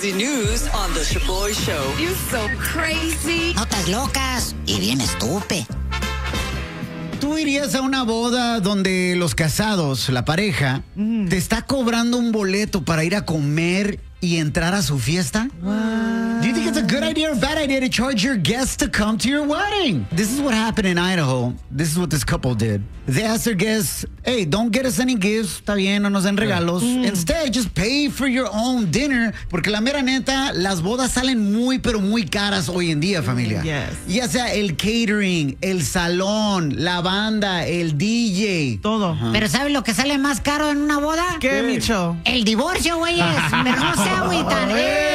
crazy news on the Shaboy Show. You're so crazy. Notas locas y bien estúpido. ¿Tú irías a una boda donde los casados, la pareja, te está cobrando un boleto para ir a comer y entrar a su fiesta? Do you think it's a good idea or bad idea to charge your guests to come to your wedding? This is what happened in Idaho. This is what this couple did. They asked their guests, hey, don't get us any gifts. Está bien, no nos den regalos. Instead, just pay for your own dinner. Porque la mera neta, las bodas salen muy, pero muy caras hoy en día, familia. Yes. Ya sea el catering, el salón, la banda, el DJ. Todo. Pero ¿sabes lo que sale más caro en una boda? ¿Qué, Micho? El divorcio, güeyes. Pero no se agüitan.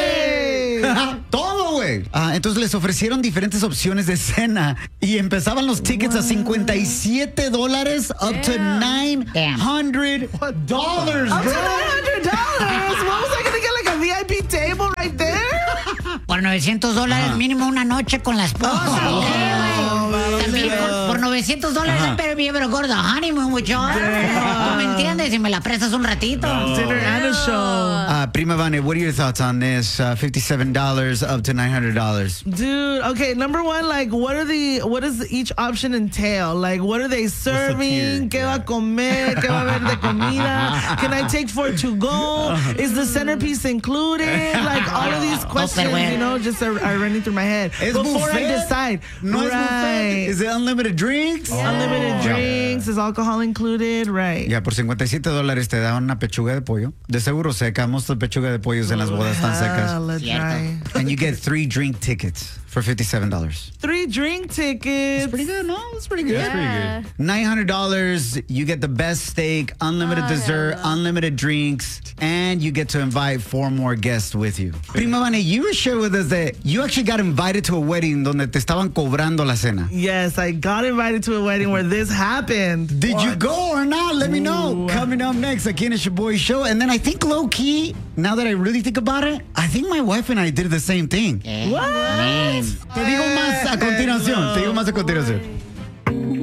Todo, güey. Entonces les ofrecieron diferentes opciones de cena y empezaban los tickets a $57 up to $900. Up to $900? What was I gonna get, like a VIP table right there? Por $900 mínimo una noche con la esposa. También por $900 pero gordo honeymoon, with you. ¿Tú me entiendes? Si me la prestas un ratito. Dinner and a show. Prima Vane, what are your thoughts on this? $57 up to $900. Dude, okay, number one, like, what does each option entail? Like, what are they serving? ¿Qué va a comer? ¿Qué va a haber de comida? Can I take 4 to go? Is the centerpiece included? Like, all of these questions, you know, just are running through my head. Before I decide. No es buffet. Is it unlimited drinks? Unlimited drinks. Is alcohol included? Right. Ya, por $57 te dan una pechuga de pollo. De seguro seca. Most of the pechuga de pollos en las bodas están secas. And you get 3 drink tickets for $57. 3 drink tickets. That's pretty good, no? That's pretty good. Yeah. $900, you get the best steak, unlimited dessert, unlimited drinks, and you get to invite 4 more guests with you. Prima Vane, you were sharing with us that you actually got invited to a wedding donde te estaban cobrando la cena. Yes, I got invited to a wedding where this happened. Did you go or not? Let me know. Coming up next, aquí en el Shaboy Show. And then I think low-key, now that I really think about it, I think my wife and I did the same thing. What? Te digo más a continuación.